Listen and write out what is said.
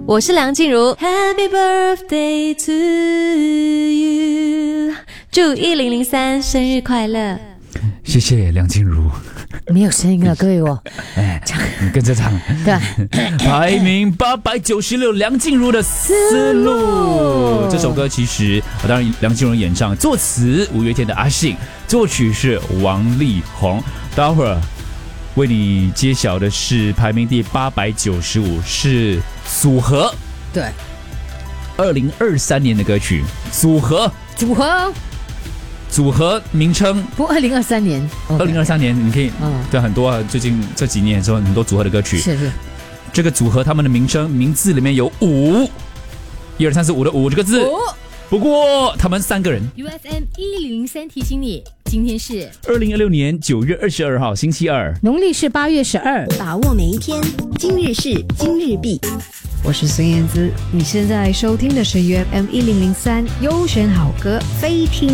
我是梁静茹 Happy birthday to you， 祝1003生日快乐。 谢谢梁静茹。 没有声音了，各位我你跟着唱。 对， 排名896，梁静茹的思路。这首歌其实当然梁静茹演唱，作词五月天的阿信，作曲是王力宏。待会儿为你揭晓的是排名第895，是组合。 对 ，2023年的歌曲，组合名称不，2023年 ，2023年你可以，对，很多最近这几年之后很多组合的歌曲， 是这个组合他们的名字里面有5，1、2、3、4、5的5这个字。不过他们3个人。 UFM1003提醒你，今天是 2016年9月22号星期二， 农历是8月12， 把握每一天，今日事今日毕。 我是孙燕姿，你现在收听的是 UFM1003 优选好歌，非听